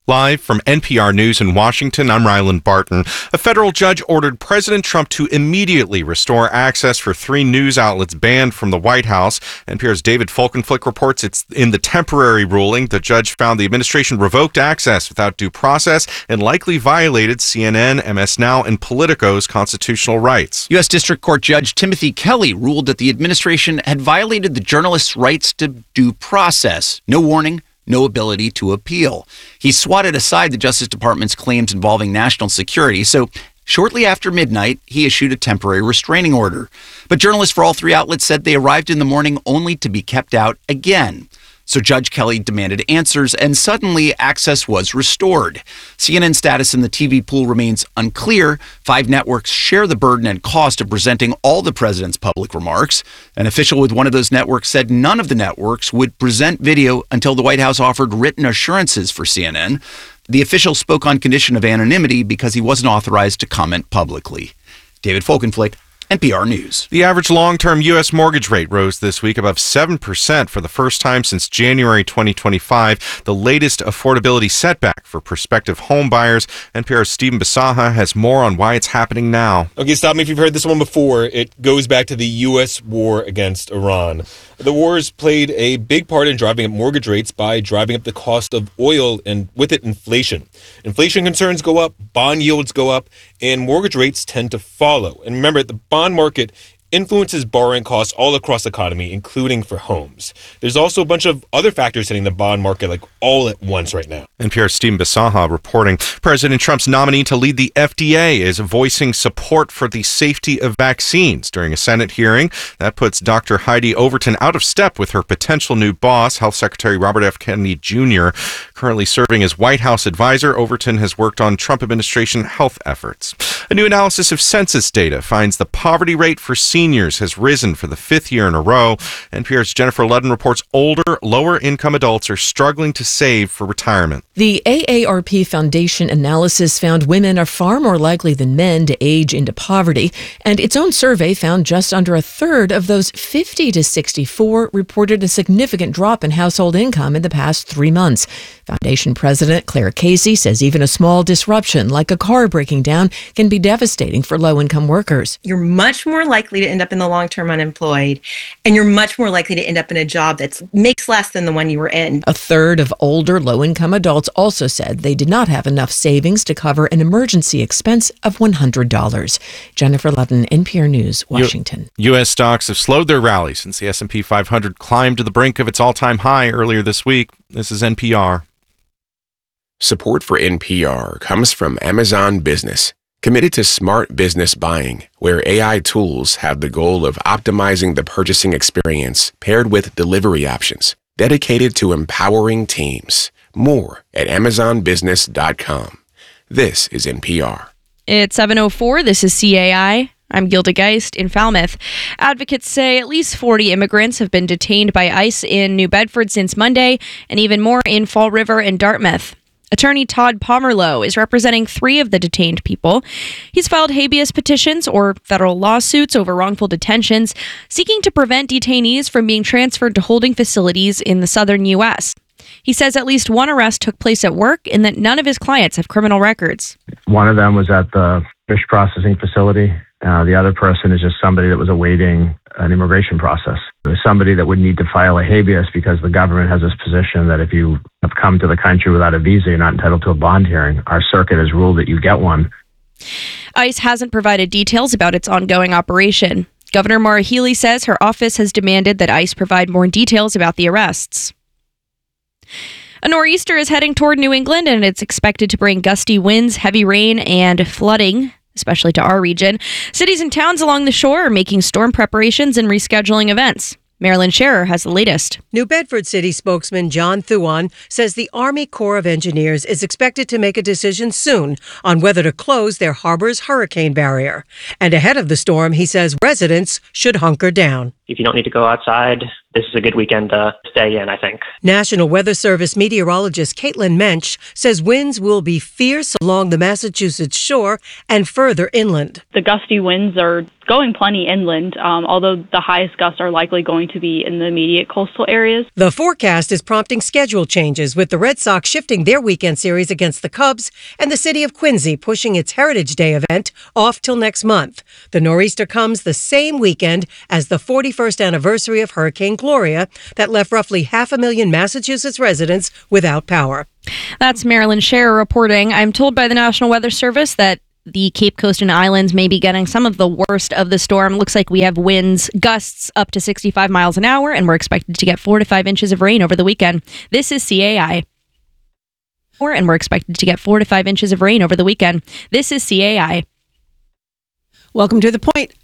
Live from NPR News in Washington, I'm Ryland Barton. A federal judge ordered President Trump to immediately restore access for 3 news outlets banned from the White House. NPR's David Folkenflik reports it's in the temporary ruling. The judge found the administration revoked access without due process and likely violated CNN, MS Now, and Politico's constitutional rights. U.S. District Court Judge Timothy Kelly ruled that the administration had violated the journalists' rights to due process. No warning, no ability to appeal. He swatted aside the Justice Department's claims involving national security, so shortly after midnight, he issued a temporary restraining order. But journalists for all 3 outlets said they arrived in the morning only to be kept out again. So Judge Kelly demanded answers, and suddenly access was restored. CNN's status in the TV pool remains unclear. 5 networks share the burden and cost of presenting all the president's public remarks. An official with one of those networks said none of the networks would present video until the White House offered written assurances for CNN. The official spoke on condition of anonymity because he wasn't authorized to comment publicly. David Folkenflik, NPR News. The average long-term U.S. mortgage rate rose this week above 7% for the first time since January 2025, the latest affordability setback for prospective home buyers. NPR's Stephen Bisaha has more on why it's happening now. Okay, stop me if you've heard this one before. It goes back to the U.S. war against Iran. The wars played a big part in driving up mortgage rates by driving up the cost of oil and with it inflation. Inflation concerns go up, bond yields go up, and mortgage rates tend to follow. And remember, the bond market influences borrowing costs all across the economy, including for homes. There's also a bunch of other factors hitting the bond market like all at once right now. NPR's Stephen Bisaha reporting. President Trump's nominee to lead the FDA is voicing support for the safety of vaccines during a Senate hearing. That puts Dr. Heidi Overton out of step with her potential new boss, Health Secretary Robert F. Kennedy Jr. Currently serving as White House advisor, Overton has worked on Trump administration health efforts. A new analysis of census data finds the poverty rate for seniors has risen for the 5th year in a row. NPR's Jennifer Ludden reports older, lower-income adults are struggling to save for retirement. The AARP Foundation analysis found women are far more likely than men to age into poverty, and its own survey found just under a third of those 50 to 64 reported a significant drop in household income in the past 3 months. Foundation President Claire Casey says even a small disruption, like a car breaking down, can be devastating for low-income workers. You're much more likely to end up in the long-term unemployed, and you're much more likely to end up in a job that makes less than the one you were in. A third of older low-income adults also said they did not have enough savings to cover an emergency expense of $100. Jennifer Ludden, NPR News, Washington. U.S. stocks have slowed their rally since the S&P 500 climbed to the brink of its all-time high earlier this week. This is NPR. Support for NPR comes from Amazon Business, committed to smart business buying, where AI tools have the goal of optimizing the purchasing experience paired with delivery options, dedicated to empowering teams. More at amazonbusiness.com. This is NPR. It's 7:04. This is CAI. I'm Gilda Geist in Falmouth. Advocates say at least 40 immigrants have been detained by ICE in New Bedford since Monday, and even more in Fall River and Dartmouth. Attorney Todd Pomerleau is representing 3 of the detained people. He's filed habeas petitions or federal lawsuits over wrongful detentions, seeking to prevent detainees from being transferred to holding facilities in the southern U.S. He says at least one arrest took place at work and that none of his clients have criminal records. One of them was at the fish processing facility. The other person is just somebody that was awaiting an immigration process. There's somebody that would need to file a habeas because the government has this position that if you have come to the country without a visa, you're not entitled to a bond hearing. Our circuit has ruled that you get one. ICE hasn't provided details about its ongoing operation. Governor Maura Healey says her office has demanded that ICE provide more details about the arrests. A nor'easter is heading toward New England, and it's expected to bring gusty winds, heavy rain, and flooding, especially to our region. Cities and towns along the shore are making storm preparations and rescheduling events. Marilyn Scherer has the latest. New Bedford City spokesman John Thuan says the Army Corps of Engineers is expected to make a decision soon on whether to close their harbor's hurricane barrier. And ahead of the storm, he says residents should hunker down. If you don't need to go outside, this is a good weekend to stay in, I think. National Weather Service meteorologist Caitlin Mensch says winds will be fierce along the Massachusetts shore and further inland. The gusty winds are going plenty inland, although the highest gusts are likely going to be in the immediate coastal areas. The forecast is prompting schedule changes, with the Red Sox shifting their weekend series against the Cubs and the city of Quincy pushing its Heritage Day event off till next month. The nor'easter comes the same weekend as the 41st anniversary of Hurricane Gloria that left roughly 500,000 Massachusetts residents without power. That's Marilyn Scherer reporting. I'm told by the National Weather Service that the Cape Coast and Islands may be getting some of the worst of the storm. Looks like we have winds, gusts up to 65 miles an hour, and we're expected to get 4 to 5 inches of rain over the weekend. This is CAI. And we're expected to get 4 to 5 inches of rain over the weekend. This is CAI. Welcome to The Point.